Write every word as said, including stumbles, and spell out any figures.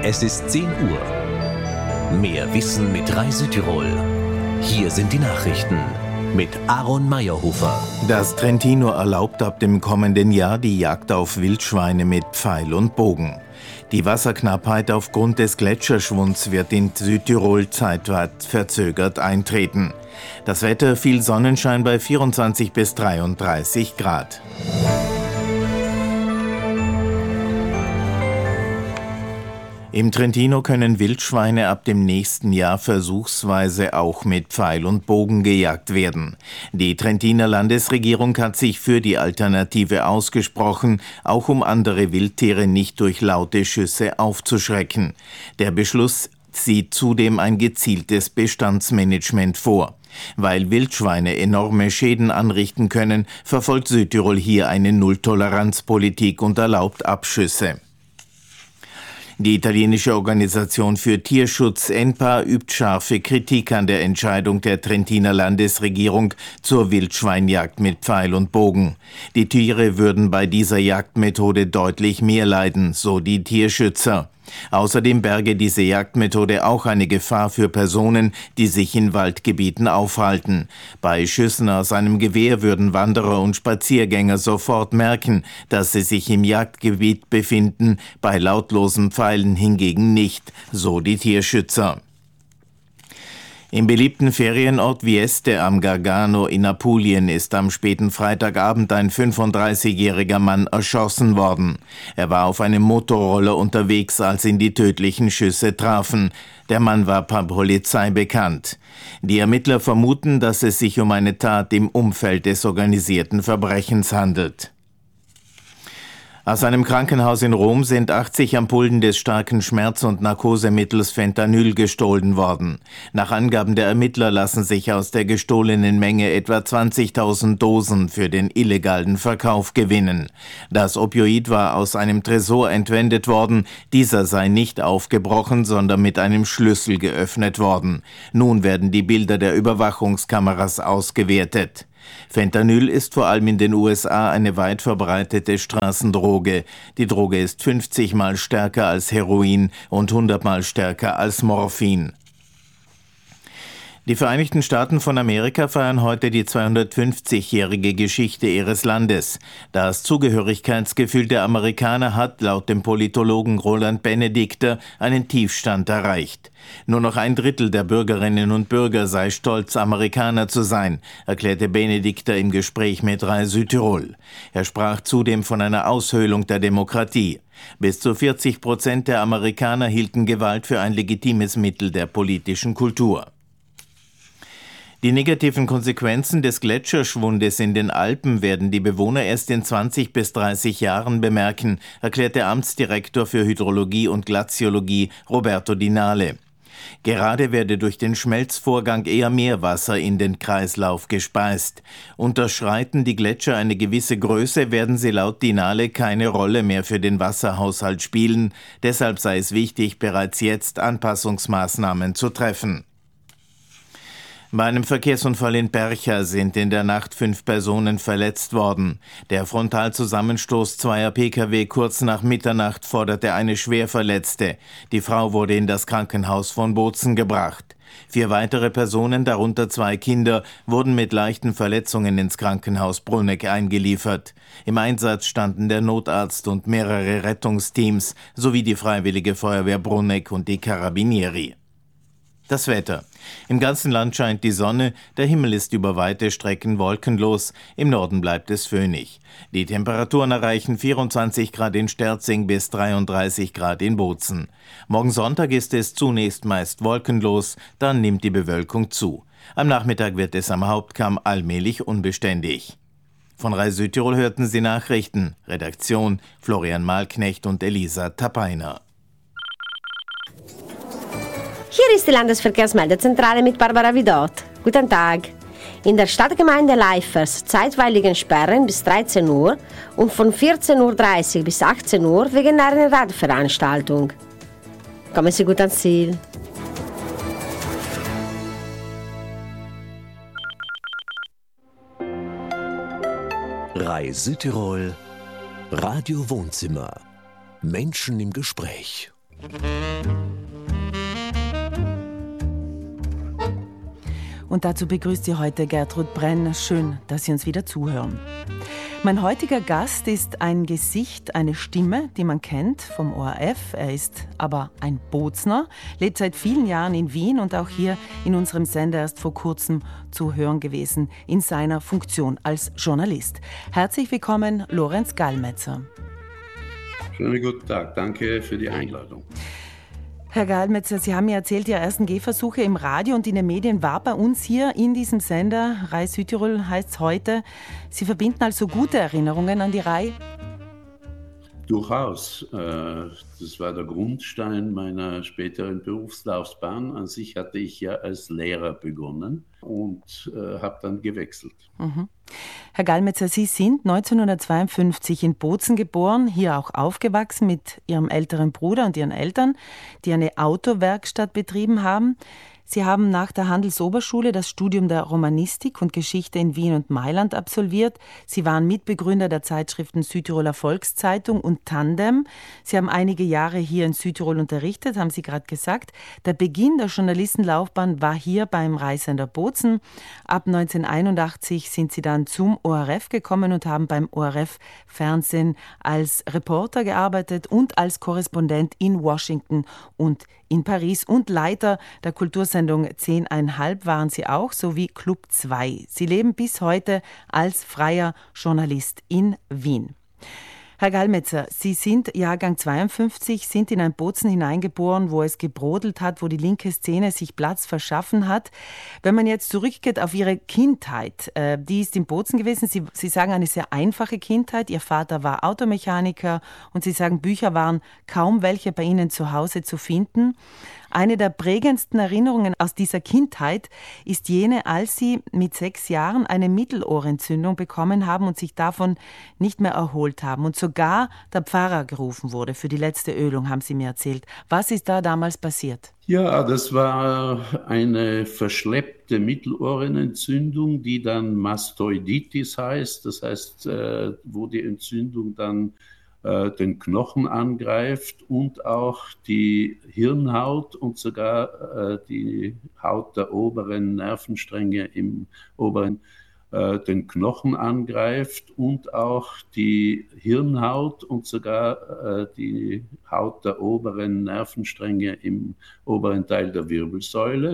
Es ist zehn Uhr. Mehr Wissen mit Rai Südtirol. Hier sind die Nachrichten mit Aaron Meyerhofer. Das Trentino erlaubt ab dem kommenden Jahr die Jagd auf Wildschweine mit Pfeil und Bogen. Die Wasserknappheit aufgrund des Gletscherschwunds wird in Südtirol zeitweit verzögert eintreten. Das Wetter: viel Sonnenschein bei vierundzwanzig bis dreiunddreißig Grad. Im Trentino können Wildschweine ab dem nächsten Jahr versuchsweise auch mit Pfeil und Bogen gejagt werden. Die Trentiner Landesregierung hat sich für die Alternative ausgesprochen, auch um andere Wildtiere nicht durch laute Schüsse aufzuschrecken. Der Beschluss sieht zudem ein gezieltes Bestandsmanagement vor. Weil Wildschweine enorme Schäden anrichten können, verfolgt Südtirol hier eine Nulltoleranzpolitik und erlaubt Abschüsse. Die italienische Organisation für Tierschutz E N P A übt scharfe Kritik an der Entscheidung der Trentiner Landesregierung zur Wildschweinjagd mit Pfeil und Bogen. Die Tiere würden bei dieser Jagdmethode deutlich mehr leiden, so die Tierschützer. Außerdem berge diese Jagdmethode auch eine Gefahr für Personen, die sich in Waldgebieten aufhalten. Bei Schüssen aus einem Gewehr würden Wanderer und Spaziergänger sofort merken, dass sie sich im Jagdgebiet befinden, bei lautlosen Pfeilen hingegen nicht, so die Tierschützer. Im beliebten Ferienort Vieste am Gargano in Apulien ist am späten Freitagabend ein fünfunddreißigjähriger Mann erschossen worden. Er war auf einem Motorroller unterwegs, als ihn die tödlichen Schüsse trafen. Der Mann war per Polizei bekannt. Die Ermittler vermuten, dass es sich um eine Tat im Umfeld des organisierten Verbrechens handelt. Aus einem Krankenhaus in Rom sind achtzig Ampullen des starken Schmerz- und Narkosemittels Fentanyl gestohlen worden. Nach Angaben der Ermittler lassen sich aus der gestohlenen Menge etwa zwanzigtausend Dosen für den illegalen Verkauf gewinnen. Das Opioid war aus einem Tresor entwendet worden. Dieser sei nicht aufgebrochen, sondern mit einem Schlüssel geöffnet worden. Nun werden die Bilder der Überwachungskameras ausgewertet. Fentanyl ist vor allem in den U S A eine weit verbreitete Straßendroge. Die Droge ist fünfzig Mal stärker als Heroin und hundert Mal stärker als Morphin. Die Vereinigten Staaten von Amerika feiern heute die zweihundertfünfzigjährige Geschichte ihres Landes. Das Zugehörigkeitsgefühl der Amerikaner hat laut dem Politologen Roland Benedikter einen Tiefstand erreicht. Nur noch ein Drittel der Bürgerinnen und Bürger sei stolz, Amerikaner zu sein, erklärte Benedikter im Gespräch mit Rai Südtirol. Er sprach zudem von einer Aushöhlung der Demokratie. Bis zu vierzig Prozent der Amerikaner hielten Gewalt für ein legitimes Mittel der politischen Kultur. Die negativen Konsequenzen des Gletscherschwundes in den Alpen werden die Bewohner erst in zwanzig bis dreißig Jahren bemerken, erklärt der Amtsdirektor für Hydrologie und Glaziologie Roberto Dinale. Gerade werde durch den Schmelzvorgang eher Meerwasser in den Kreislauf gespeist. Unterschreiten die Gletscher eine gewisse Größe, werden sie laut Dinale keine Rolle mehr für den Wasserhaushalt spielen. Deshalb sei es wichtig, bereits jetzt Anpassungsmaßnahmen zu treffen. Bei einem Verkehrsunfall in Percha sind in der Nacht fünf Personen verletzt worden. Der Frontalzusammenstoß zweier Pkw kurz nach Mitternacht forderte eine Schwerverletzte. Die Frau wurde in das Krankenhaus von Bozen gebracht. Vier weitere Personen, darunter zwei Kinder, wurden mit leichten Verletzungen ins Krankenhaus Bruneck eingeliefert. Im Einsatz standen der Notarzt und mehrere Rettungsteams sowie die Freiwillige Feuerwehr Bruneck und die Carabinieri. Das Wetter. Im ganzen Land scheint die Sonne, der Himmel ist über weite Strecken wolkenlos, im Norden bleibt es föhnig. Die Temperaturen erreichen vierundzwanzig Grad in Sterzing bis dreiunddreißig Grad in Bozen. Morgen Sonntag ist es zunächst meist wolkenlos, dann nimmt die Bewölkung zu. Am Nachmittag wird es am Hauptkamm allmählich unbeständig. Von Rai Südtirol hörten Sie Nachrichten. Redaktion Florian Malknecht und Elisa Tapainer. Hier ist die Landesverkehrsmeldezentrale mit Barbara Vidot. Guten Tag. In der Stadtgemeinde Leifers zeitweiligen Sperren bis dreizehn Uhr und von vierzehn Uhr dreißig bis achtzehn Uhr wegen einer Radveranstaltung. Kommen Sie gut ans Ziel. Rai Südtirol, Radio Wohnzimmer. Menschen im Gespräch. Und dazu begrüßt Sie heute Gertrud Brenn. Schön, dass Sie uns wieder zuhören. Mein heutiger Gast ist ein Gesicht, eine Stimme, die man kennt vom O R F. Er ist aber ein Bozner, lebt seit vielen Jahren in Wien und auch hier in unserem Sender erst vor kurzem zu hören gewesen in seiner Funktion als Journalist. Herzlich willkommen, Lorenz Gallmetzer. Schönen guten Tag, danke für die Einladung. Herr Gallmetzer, Sie haben mir erzählt, Ihre ersten Gehversuche im Radio und in den Medien war bei uns hier in diesem Sender, Rai Südtirol heißt es heute. Sie verbinden also gute Erinnerungen an die Rai? Durchaus. Das war der Grundstein meiner späteren Berufslaufbahn. An sich hatte ich ja als Lehrer begonnen und habe dann gewechselt. Mhm. Herr Gallmetzer, Sie sind neunzehnhundertzweiundfünfzig in Bozen geboren, hier auch aufgewachsen mit Ihrem älteren Bruder und Ihren Eltern, die eine Autowerkstatt betrieben haben. Sie haben nach der Handelsoberschule das Studium der Romanistik und Geschichte in Wien und Mailand absolviert. Sie waren Mitbegründer der Zeitschriften Südtiroler Volkszeitung und Tandem. Sie haben einige Jahre hier in Südtirol unterrichtet, haben Sie gerade gesagt. Der Beginn der Journalistenlaufbahn war hier beim Rhei-Sender Bozen. Ab neunzehnhunderteinundachtzig sind Sie dann zum O R F gekommen und haben beim O R F-Fernsehen als Reporter gearbeitet und als Korrespondent in Washington und in Paris und Leiter der Kultursendung zehn Komma fünf waren Sie auch, sowie Club zwei. Sie leben bis heute als freier Journalist in Wien. Herr Gallmetzer, Sie sind Jahrgang zweiundfünfzig, sind in ein Bozen hineingeboren, wo es gebrodelt hat, wo die linke Szene sich Platz verschaffen hat. Wenn man jetzt zurückgeht auf Ihre Kindheit, äh, die ist in Bozen gewesen. Sie, Sie sagen eine sehr einfache Kindheit. Ihr Vater war Automechaniker und Sie sagen, Bücher waren kaum welche bei Ihnen zu Hause zu finden. Eine der prägendsten Erinnerungen aus dieser Kindheit ist jene, als Sie mit sechs Jahren eine Mittelohrentzündung bekommen haben und sich davon nicht mehr erholt haben. Und sogar der Pfarrer gerufen wurde für die letzte Ölung, haben Sie mir erzählt. Was ist da damals passiert? Ja, das war eine verschleppte Mittelohrenentzündung, die dann Mastoiditis heißt. Das heißt, wo die Entzündung dann den Knochen angreift und auch die Hirnhaut und sogar äh, die Haut der oberen Nervenstränge im oberen äh, den Knochen angreift und auch die Hirnhaut und sogar äh, die Haut der oberen Nervenstränge im oberen Teil der Wirbelsäule.